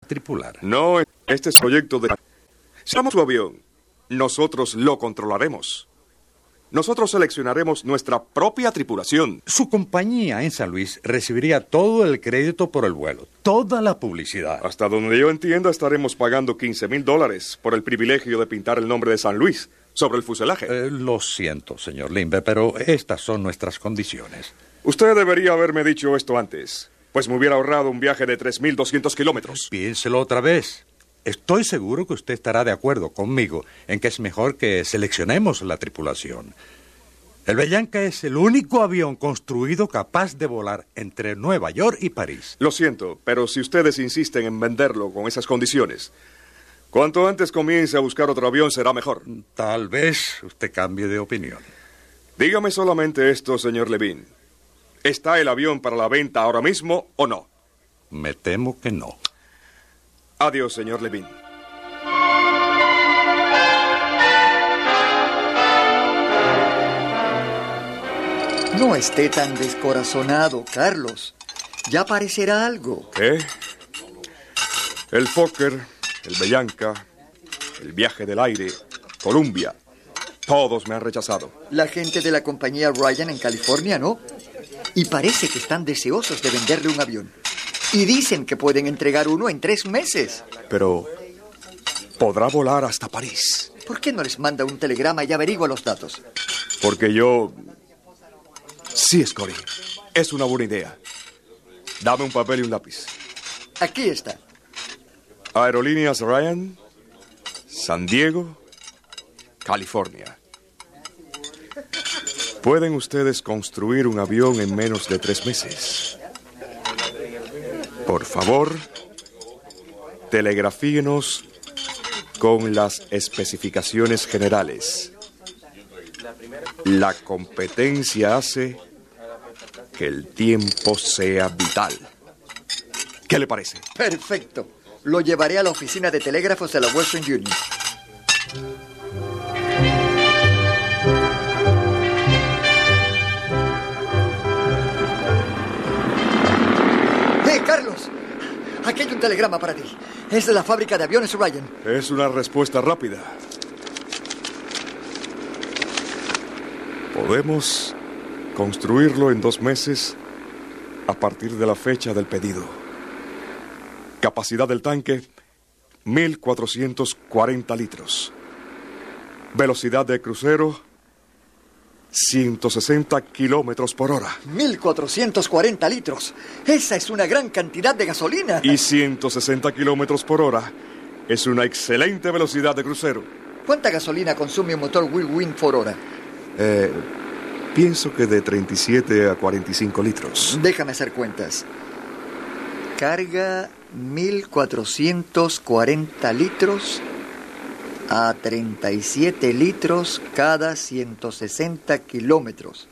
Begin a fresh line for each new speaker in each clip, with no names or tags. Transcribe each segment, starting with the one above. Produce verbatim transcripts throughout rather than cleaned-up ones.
tripular.
No, este es un proyecto de... Si vamos su avión, nosotros lo controlaremos. Nosotros seleccionaremos nuestra propia tripulación.
Su compañía en San Luis recibiría todo el crédito por el vuelo, toda la publicidad.
Hasta donde yo entiendo, estaremos pagando quince mil dólares por el privilegio de pintar el nombre de San Luis sobre el fuselaje.
Eh, lo siento, señor Lindbergh, pero estas son nuestras condiciones.
Usted debería haberme dicho esto antes, pues me hubiera ahorrado un viaje de tres mil doscientos kilómetros.
Piénselo otra vez. Estoy seguro que usted estará de acuerdo conmigo en que es mejor que seleccionemos la tripulación. El Bellanca es el único avión construido capaz de volar entre Nueva York y París.
Lo siento, pero si ustedes insisten en venderlo con esas condiciones, cuanto antes comience a buscar otro avión será mejor.
Tal vez usted cambie de opinión.
Dígame solamente esto, señor Levine. ¿Está el avión para la venta ahora mismo o no?
Me temo que no.
Adiós, señor Levine.
No esté tan descorazonado, Carlos. Ya aparecerá algo.
¿Qué? El Fokker, el Bellanca, el Viaje del Aire, Columbia. Todos me han rechazado.
La gente de la compañía Ryan en California, ¿no? Y parece que están deseosos de venderle un avión. Y dicen que pueden entregar uno en tres meses.
Pero podrá volar hasta París.
¿Por qué no les manda un telegrama y averigua los datos?
Porque yo... Sí, Scotty. Es una buena idea. Dame un papel y un lápiz.
Aquí está.
Aerolíneas Ryan, San Diego, California. Pueden ustedes construir un avión en menos de tres meses. Por favor, telegrafíenos con las especificaciones generales. La competencia hace que el tiempo sea vital. ¿Qué le parece?
Perfecto. Lo llevaré a la oficina de telégrafos de la Western Union. ¡Eh, Carlos! Aquí hay un telegrama para ti. Es de la fábrica de aviones Ryan.
Es una respuesta rápida. Podemos construirlo en dos meses a partir de la fecha del pedido. Capacidad del tanque, mil cuatrocientos cuarenta litros. Velocidad de crucero, ciento sesenta kilómetros por hora.
mil cuatrocientos cuarenta litros. Esa es una gran cantidad de gasolina.
Y ciento sesenta kilómetros por hora es una excelente velocidad de crucero.
¿Cuánta gasolina consume un motor Whirlwind por hora?
Eh, pienso que de treinta y siete a cuarenta y cinco litros.
Déjame hacer cuentas. Carga mil cuatrocientos cuarenta litros a treinta y siete litros cada ciento sesenta kilómetros.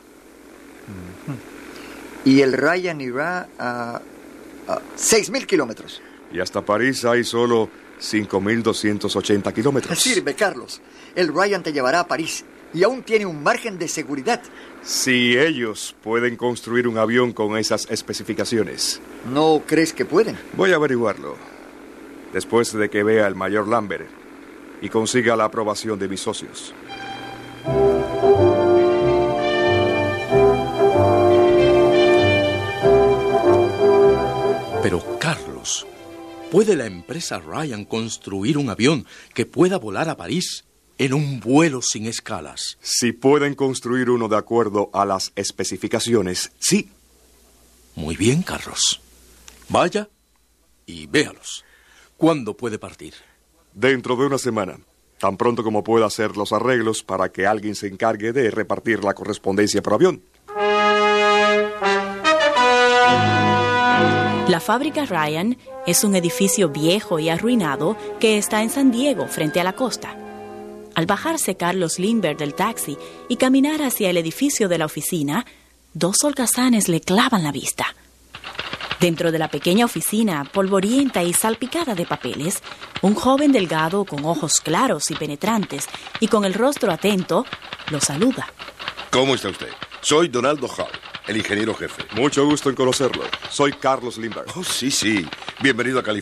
Y el Ryan irá a, a seis mil kilómetros.
Y hasta París hay solo cinco mil doscientos ochenta kilómetros.
Sirve, Carlos. El Ryan te llevará a París y aún tiene un margen de seguridad.
Si ellos pueden construir un avión con esas especificaciones.
¿No crees que pueden?
Voy a averiguarlo. Después de que vea al mayor Lambert y consiga la aprobación de mis socios.
Pero, Carlos, ¿puede la empresa Ryan construir un avión que pueda volar a París en un vuelo sin escalas?
Si pueden construir uno de acuerdo a las especificaciones, sí.
Muy bien, Carlos. Vaya y véalos. ¿Cuándo puede partir?
Dentro de una semana. Tan pronto como pueda hacer los arreglos para que alguien se encargue de repartir la correspondencia por avión.
La fábrica Ryan es un edificio viejo y arruinado que está en San Diego, frente a la costa. Al bajarse Carlos Lindbergh del taxi y caminar hacia el edificio de la oficina, dos holgazanes le clavan la vista. Dentro de la pequeña oficina, polvorienta y salpicada de papeles, un joven delgado con ojos claros y penetrantes y con el rostro atento, lo saluda.
¿Cómo está usted? Soy Donaldo Hall, el ingeniero jefe.
Mucho gusto en conocerlo. Soy Carlos Lindbergh.
Oh, sí, sí. Bienvenido a California.